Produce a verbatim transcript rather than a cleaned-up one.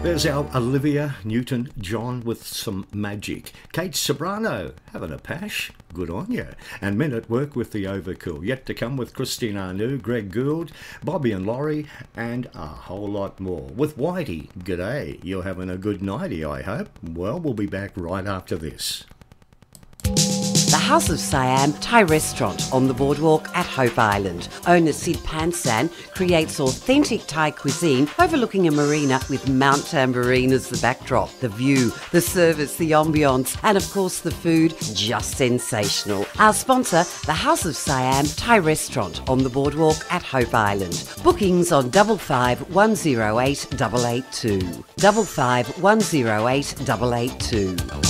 There's our Olivia Newton-John with some magic. Kate Sobrano having a pash. Good on you. And men at work with the Overcool. Yet to come with Christine Arnoux, Greg Gould, Bobby and Laurie, and a whole lot more. With Whitey, g'day. You're having a good nighty, I hope. Well, we'll be back right after this. The House of Siam Thai restaurant on the boardwalk at Hope Island. Owner Sid Pansan creates authentic Thai cuisine overlooking a marina with Mount Tambourine as the backdrop. The view, the service, the ambience, and of course the food, just sensational. Our sponsor, the House of Siam Thai restaurant on the boardwalk at Hope Island. Bookings on double five one zero eight double eight two. Double five one zero eight double eight two.